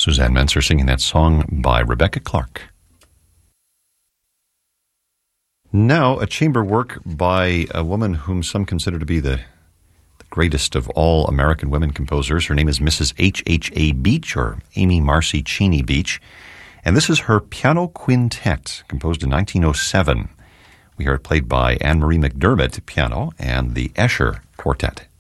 Suzanne Menser singing that song by Rebecca Clark. Now, a chamber work by a woman whom some consider to be the greatest of all American women composers. Her name is Mrs. H.H.A. Beach, or Amy Marcy Cheney Beach. And this is her piano quintet, composed in 1907. We hear it played by Anne-Marie McDermott, piano, and the Escher Quartet.